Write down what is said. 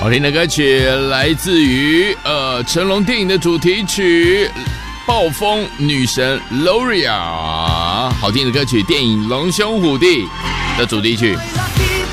好听的歌曲来自于成龙电影的主题曲《暴风女神 Gloria》，好听的歌曲，电影《龙兄虎弟》的主题曲。